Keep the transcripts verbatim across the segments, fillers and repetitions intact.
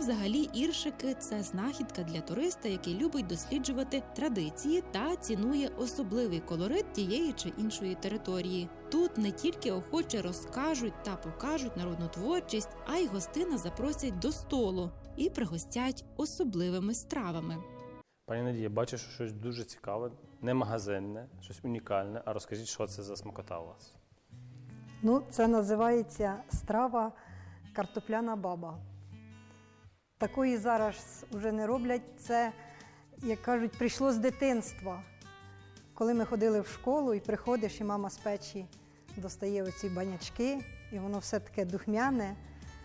взагалі іршики – це знахідка для туриста, який любить досліджувати традиції та цінує особливий колорит тієї чи іншої території. Тут не тільки охоче розкажуть та покажуть народну творчість, а й гостина запросять до столу і пригостять особливими стравами. Пані Надія, бачу, що щось дуже цікаве, не магазинне, щось унікальне. А розкажіть, що це за смакота у вас? Ну, це називається страва картопляна баба. Такої зараз вже не роблять. Це, як кажуть, прийшло з дитинства. Коли ми ходили в школу і приходиш, і мама з печі достає оці банячки, і воно все таке духмяне.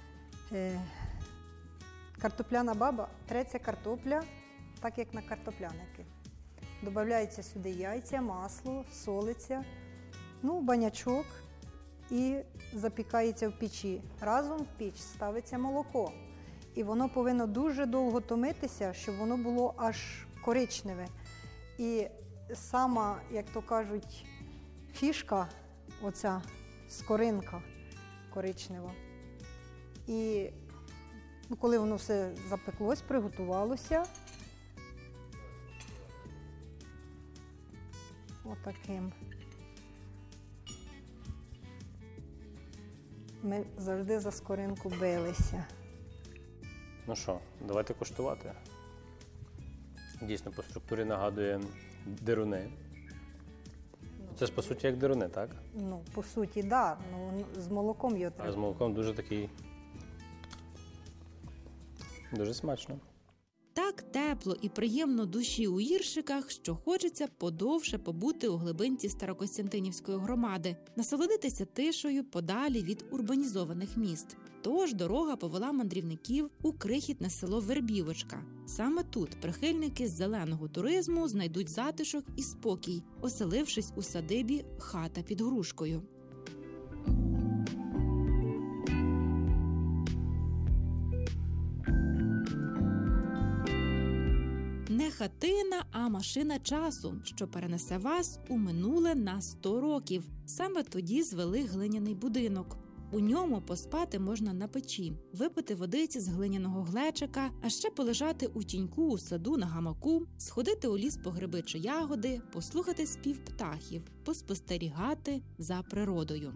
Картопляна баба, треться картопля, так як на картопляники. Додається сюди яйця, масло, солиться, ну, банячок і запікається в печі. Разом в піч ставиться молоко. І воно повинно дуже довго томитися, щоб воно було аж коричневе. І сама, як то кажуть, фішка, оця скоринка коричнева. І ну, коли воно все запеклось, приготувалося, отаким. Ми завжди за скоринку билися. Ну що, давайте куштувати. Дійсно, по структурі нагадує дируни. Це ж, по суті, як дируни, так? Ну, по суті, так. Да. Ну, з молоком його треба. А з молоком дуже такий... Дуже смачно. Так тепло і приємно душі у Іршиках, що хочеться подовше побути у глибинці Старокостянтинівської громади, насолодитися тишою подалі від урбанізованих міст. Тож дорога повела мандрівників у крихітне село Вербівочка. Саме тут прихильники зеленого туризму знайдуть затишок і спокій, оселившись у садибі «Хата під грушкою». Не хатина, а машина часу, що перенесе вас у минуле на сто років. Саме тоді звели глиняний будинок. У ньому поспати можна на печі, випити водиці з глиняного глечика, а ще полежати у тіньку у саду на гамаку, сходити у ліс по гриби чи ягоди, послухати спів птахів, поспостерігати за природою.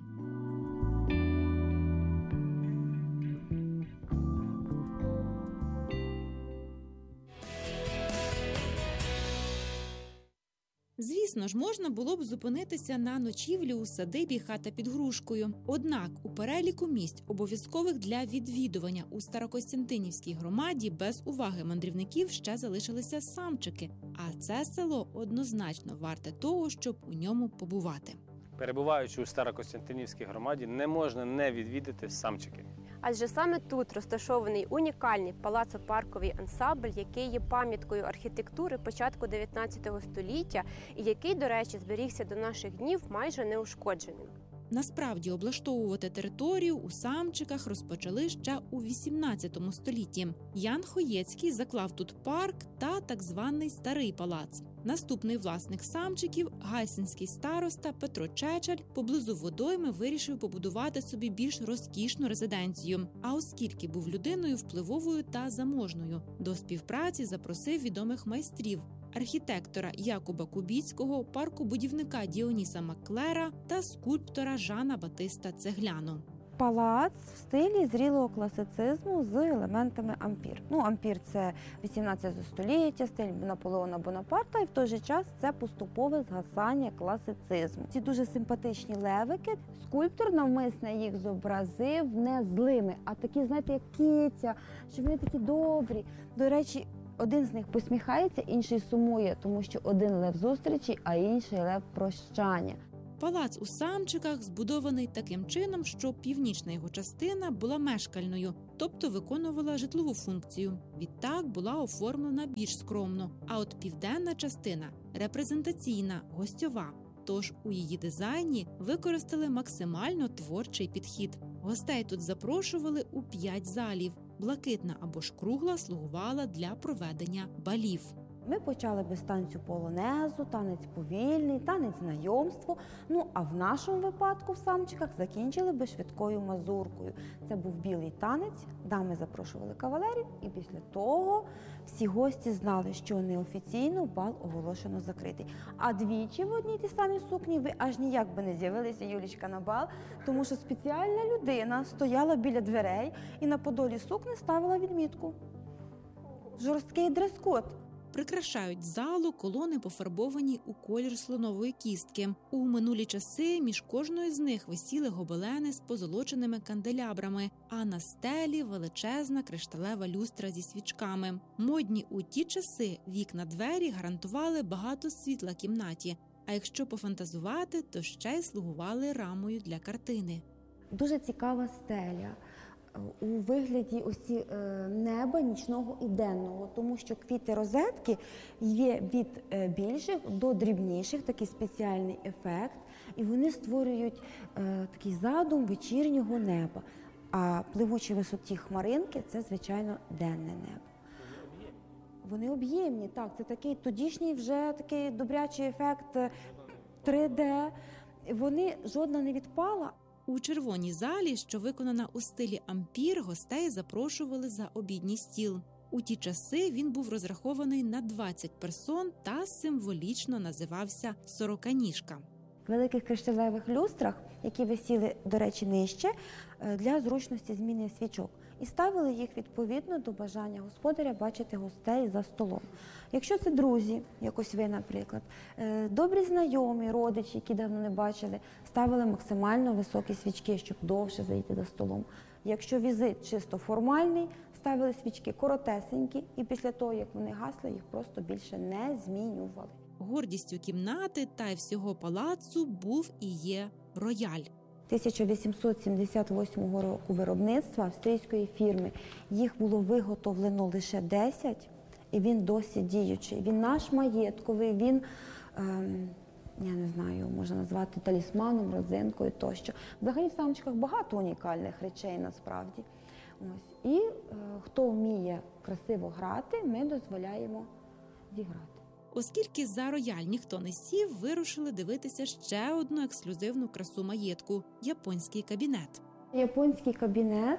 Звісно ж, можна було б зупинитися на ночівлі у садибі «Хата під грушкою». Однак у переліку місць, обов'язкових для відвідування у Старокостянтинівській громаді, без уваги мандрівників ще залишилися Самчики. А це село однозначно варте того, щоб у ньому побувати. Перебуваючи у Старокостянтинівській громаді, не можна не відвідати Самчики. Адже саме тут розташований унікальний палацо-парковий ансамбль, який є пам'яткою архітектури початку дев'ятнадцятого століття і який, до речі, зберігся до наших днів майже неушкодженим. Насправді, облаштовувати територію у Самчиках розпочали ще у вісімнадцятому столітті. Ян Хоєцький заклав тут парк та так званий Старий палац. Наступний власник Самчиків, гайсинський староста Петро Чечель, поблизу водойми вирішив побудувати собі більш розкішну резиденцію. А оскільки був людиною впливовою та заможною, до співпраці запросив відомих майстрів – архітектора Якуба Кубіцького, паркобудівника Діоніса Макклера та скульптора Жана Батиста Цегляну. Палац в стилі зрілого класицизму з елементами ампір. Ну, ампір – це вісімнадцяте століття, стиль Наполеона Бонапарта, і в той же час це поступове згасання класицизму. Ці дуже симпатичні левики, скульптор навмисно їх зобразив не злими, а такі, знаєте, як киця, що вони такі добрі. До речі, один з них посміхається, інший сумує, тому що один лев зустрічі, а інший лев прощання. Палац у Самчиках збудований таким чином, що північна його частина була мешкальною, тобто виконувала житлову функцію. Відтак була оформлена більш скромно, а от південна частина – репрезентаційна, гостьова. Тож у її дизайні використали максимально творчий підхід. Гостей тут запрошували у п'ять залів. Блакитна або ж кругла слугувала для проведення балів. Ми почали без танцю полонезу, танець повільний, танець знайомство. Ну, а в нашому випадку в Самчиках закінчили би швидкою мазуркою. Це був білий танець, дами запрошували кавалерів, і після того всі гості знали, що неофіційно бал оголошено закритий. А двічі в одній тій самій сукні ви аж ніяк би не з'явилися, Юлічка, на бал, тому що спеціальна людина стояла біля дверей і на подолі сукни ставила відмітку. Жорсткий дрес-код. Прикрашають залу колони, пофарбовані у колір слонової кістки. У минулі часи між кожною з них висіли гобелени з позолоченими канделябрами, а на стелі величезна кришталева люстра зі свічками. Модні у ті часи вікна-двері гарантували багато світла кімнаті, а якщо пофантазувати, то ще й слугували рамою для картини. Дуже цікава стеля у вигляді ось е, неба нічного і денного, тому що квіти розетки є від е, більших до дрібніших, такий спеціальний ефект, і вони створюють е, такий задум вечірнього неба. А пливучі висоті хмаринки – це, звичайно, денне небо. Вони об'ємні, так, це такий тодішній вже такий добрячий ефект три де. Вони жодна не відпала. У червоній залі, що виконана у стилі ампір, гостей запрошували за обідній стіл. У ті часи він був розрахований на двадцять персон та символічно називався «сороканіжка». В великих кришталевих люстрах, які висіли, до речі, нижче, для зручності зміни свічок. І ставили їх відповідно до бажання господаря бачити гостей за столом. Якщо це друзі, якось ви, наприклад, добрі знайомі, родичі, які давно не бачили, ставили максимально високі свічки, щоб довше зайти за столом. Якщо візит чисто формальний, ставили свічки коротесенькі, і після того, як вони гасли, їх просто більше не змінювали. Гордістю кімнати та й всього палацу був і є рояль. тисяча вісімсот сімдесят восьмого року виробництва австрійської фірми. Їх було виготовлено лише десять, і він досі діючий. Він наш маєтковий, він, ем, я не знаю, можна назвати талісманом, родзинкою тощо. Взагалі в Самчиках багато унікальних речей насправді. Ось. І е, хто вміє красиво грати, ми дозволяємо зіграти. Оскільки за рояль ніхто не сів, вирушили дивитися ще одну ексклюзивну красу маєтку – японський кабінет. Японський кабінет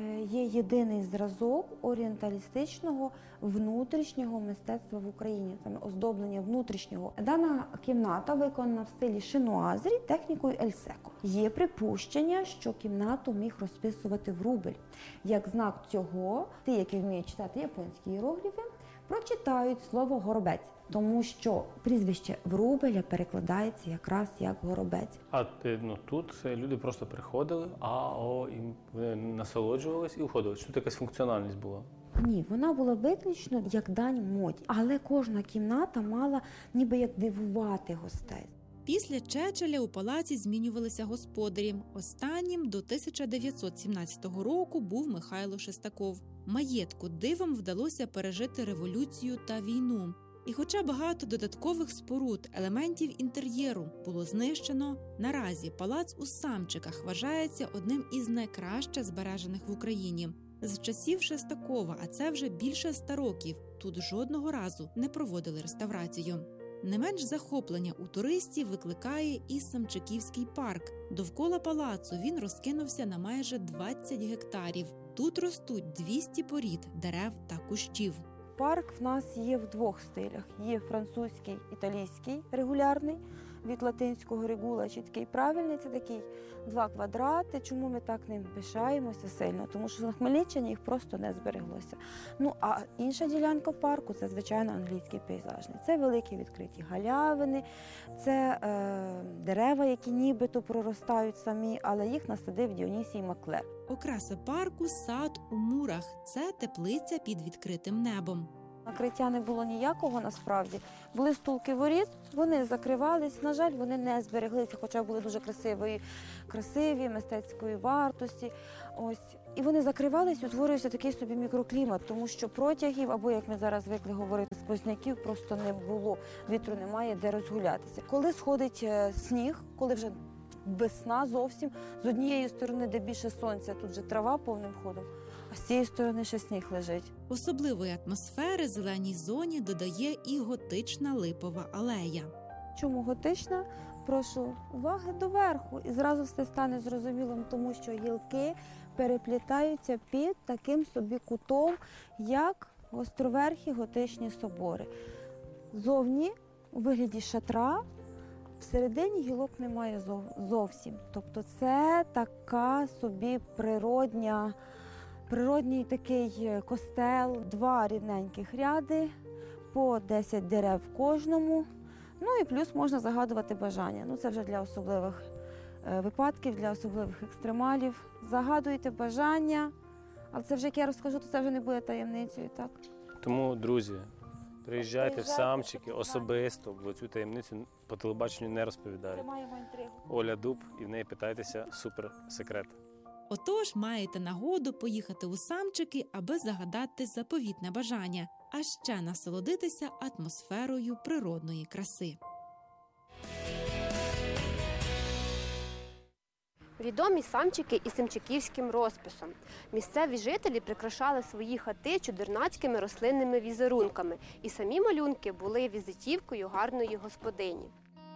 є єдиний зразок орієнталістичного внутрішнього мистецтва в Україні, саме оздоблення внутрішнього. Дана кімната виконана в стилі шинуазрі технікою ельсеко. Є припущення, що кімнату міг розписувати врубель. Як знак цього, ті, які вміють читати японські іерогліфи, прочитають слово «горобець», тому що прізвище Врубеля перекладається якраз як «горобець». А ну, тут люди просто приходили, а о, і вони насолоджувались і уходили. Чи тут якась функціональність була? Ні, вона була виключно як дань моді. Але кожна кімната мала ніби як дивувати гостей. Після Чечеля у палаці змінювалися господарі. Останнім до тисяча дев'ятсот сімнадцятого року був Михайло Шестаков. Маєтку дивом вдалося пережити революцію та війну. І хоча багато додаткових споруд, елементів інтер'єру було знищено, наразі палац у Самчиках вважається одним із найкраще збережених в Україні. З часів Шестакова, а це вже більше ста років, тут жодного разу не проводили реставрацію. Не менш захоплення у туристів викликає і Самчиківський парк. Довкола палацу він розкинувся на майже двадцять гектарів. Тут ростуть двісті порід дерев та кущів. Парк в нас є в двох стилях. Є французький, італійський, регулярний, від латинського регула, чіткий, правильний. Це такий два квадрати. Чому ми так ним пишаємося сильно? Тому що на Хмельниччині їх просто не збереглося. Ну, а інша ділянка парку – це, звичайно, англійський пейзажний. Це великі відкриті галявини, це е, дерева, які нібито проростають самі, але їх насадив Діонісій Маклер. Окраса парку – сад у мурах. Це теплиця під відкритим небом. Накриття не було ніякого насправді. Були стулки воріт, вони закривались. На жаль, вони не збереглися, хоча були дуже красиві, красиві мистецької вартості. Ось. І вони закривались, утворювався такий собі мікроклімат, тому що протягів, або, як ми зараз звикли говорити, сквозняків просто не було. Вітру немає, де розгулятися. Коли сходить сніг, коли вже весна зовсім, з однієї сторони, де більше сонця, тут вже трава повним ходом, а з цієї сторони ще сніг лежить. Особливої атмосфери зеленій зоні додає і готична липова алея. Чому готична? Прошу уваги доверху. І зразу все стане зрозумілим, тому що гілки переплітаються під таким собі кутом, як гостроверхі готичні собори. Зовні у вигляді шатра, всередині гілок немає зов- зовсім. Тобто це така собі природня, природній такий костел, два рівненьких ряди, по десять дерев в кожному. Ну і плюс можна загадувати бажання. Ну це вже для особливих е, випадків, для особливих екстремалів. Загадуйте бажання, але це вже, як я розкажу, то це вже не буде таємницею, так? Тому, друзі, приїжджайте в Приїжджайте, Самчики щоб особисто, бо цю таємницю по телебаченню не розповідають. Тримаємо інтригу. Оля Дуб, і в неї питайтеся супер секрет. Отож, маєте нагоду поїхати у Самчики, аби загадати заповітне бажання, а ще насолодитися атмосферою природної краси. Відомі самчики із самчиківським розписом. Місцеві жителі прикрашали свої хати чудернацькими рослинними візерунками, і самі малюнки були візитівкою гарної господині.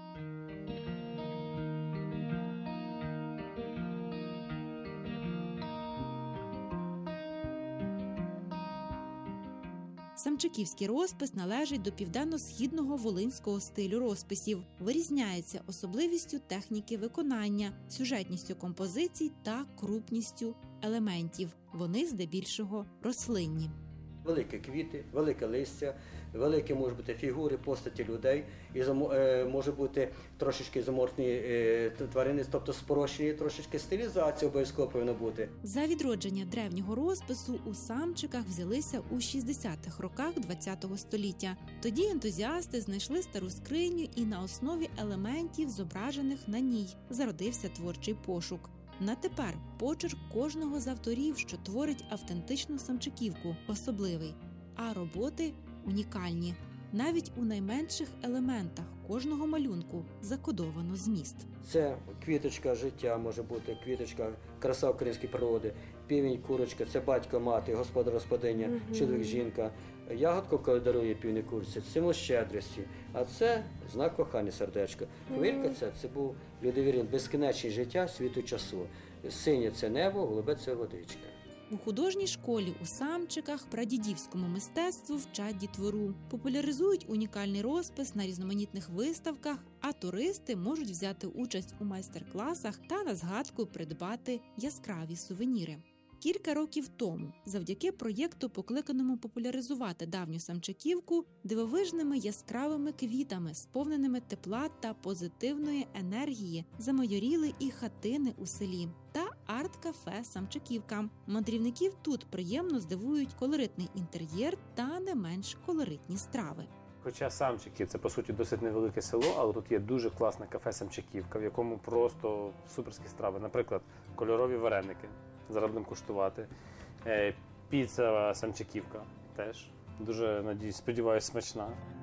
Самчиківський розпис належить до південно-східного волинського стилю розписів. Вирізняється особливістю техніки виконання, сюжетністю композицій та крупністю елементів. Вони здебільшого рослинні. Великі квіти, велике листя, великі можуть бути фігури, постаті людей, і замо- е, може бути трошечки заморфні е, тварини, тобто спрощені, трошечки стилізація обов'язково повинна бути. За відродження древнього розпису у Самчиках взялися у шістдесятих роках ХХ століття. Тоді ентузіасти знайшли стару скриню і на основі елементів, зображених на ній, зародився творчий пошук. На тепер почерк кожного з авторів, що творить автентичну самчиківку, особливий, а роботи унікальні. Навіть у найменших елементах кожного малюнку закодовано зміст. Це квіточка життя, може бути квіточка, краса української природи, півень, курочка, це батько, мати, господар, господиня, Мгм. чоловік, жінка. Ягодку, коли дарує півні курці, це символ щедрості, а це знак кохання, сердечко. Хвилька це, це був людовірний безкінечність життя світу часу. Синє – це небо, голубе – це водичка. У художній школі у Самчиках прадідівському мистецтву вчать дітвору, популяризують унікальний розпис на різноманітних виставках, а туристи можуть взяти участь у майстер-класах та на згадку придбати яскраві сувеніри. Кілька років тому, завдяки проєкту, покликаному популяризувати давню самчиківку, дивовижними яскравими квітами, сповненими тепла та позитивної енергії, замайоріли і хатини у селі та арт-кафе «Самчиківка». Мандрівників тут приємно здивують колоритний інтер'єр та не менш колоритні страви. Хоча Самчики – це, по суті, досить невелике село, але тут є дуже класне кафе «Самчиківка», в якому просто суперські страви. Наприклад, кольорові вареники. Зараз будемо куштувати. Е, Піца «Самчиківка» теж. Дуже, надіюсь, сподіваюся, смачна.